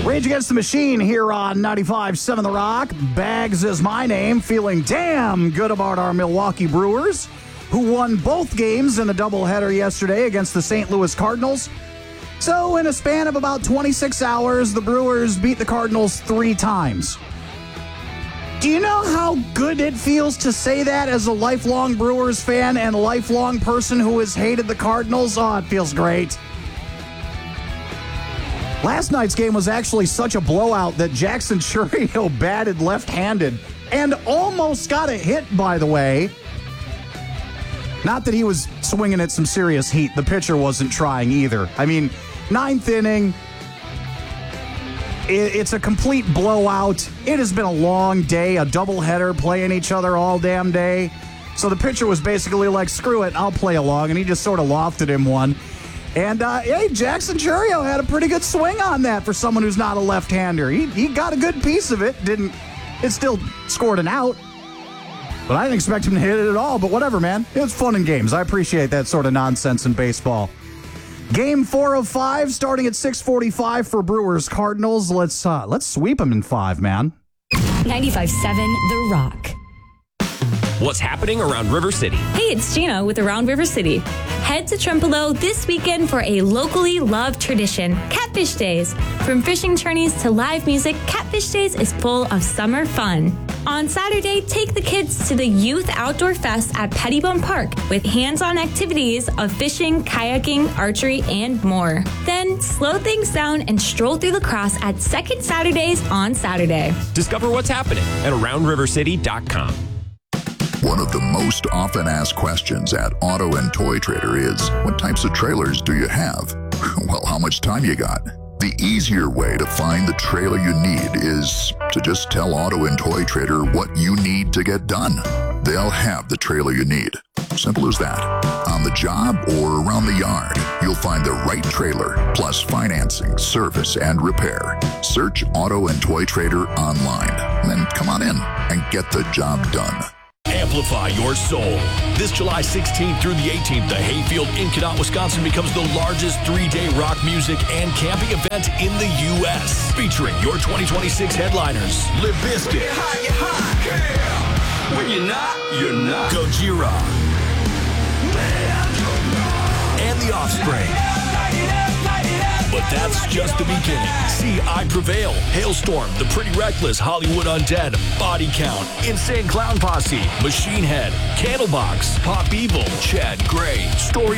Rage Against the Machine here on 95.7 The Rock. Bags is my name. Feeling damn good about our Milwaukee Brewers, who won both games in a doubleheader yesterday against the St. Louis Cardinals. So in a span of about 26 hours, the Brewers beat the Cardinals 3 times. Do you know how good it feels to say that as a lifelong Brewers fan and a lifelong person who has hated the Cardinals? Oh, it feels great. Last night's game was actually such a blowout that Jackson Chourio batted left-handed and almost got a hit, by the way. Not that he was swinging at some serious heat. The pitcher wasn't trying either. I mean, 9th inning, it's a complete blowout. It has been a long day, a doubleheader, playing each other all damn day. So the pitcher was basically like, screw it, I'll play along, and he just sort of lofted him one. And, hey, Jackson Chourio had a pretty good swing on that for someone who's not a left-hander. He got a good piece of it. It still scored an out. But I didn't expect him to hit it at all. But whatever, man. It was fun in games. I appreciate that sort of nonsense in baseball. Game 4 of 5 starting at 6:45 for Brewers Cardinals. Let's sweep them in 5, man. 95.7 The Rock. What's happening around River City? Hey, it's Gina with Around River City. Head to Trempealeau this weekend for a locally loved tradition, Catfish Days. From fishing tourneys to live music, Catfish Days is full of summer fun. On Saturday, take the kids to the Youth Outdoor Fest at Pettibone Park with hands-on activities of fishing, kayaking, archery, and more. Then slow things down and stroll through La Crosse at Second Saturdays on Saturday. Discover what's happening at AroundRiverCity.com. One of the most often asked questions at Auto and Toy Trader is, what types of trailers do you have? Well, how much time you got? The easier way to find the trailer you need is to just tell Auto and Toy Trader what you need to get done. They'll have the trailer you need. Simple as that. On the job or around the yard, you'll find the right trailer, plus financing, service, and repair. Search Auto and Toy Trader online. Then come on in and get the job done. Amplify your soul. This July 16th through the 18th, the Hayfield in Cadott, Wisconsin becomes the largest 3-day rock music and camping event in the U.S. Featuring your 2026 headliners, Limp Bizkit. Yeah. When you're not, you're not. Gojira. And The Offspring. But that's just the beginning. See I Prevail, Hailstorm, The Pretty Reckless, Hollywood Undead, Body Count, Insane Clown Posse, Machine Head, Candlebox, Pop Evil, Chad Gray, Story